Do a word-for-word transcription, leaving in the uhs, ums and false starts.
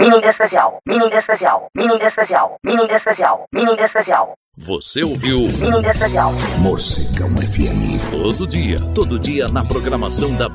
Mini especial, mini especial, mini especial, mini especial, mini especial. Você ouviu Mini especial. Morcegão F M. Todo dia, todo dia na programação da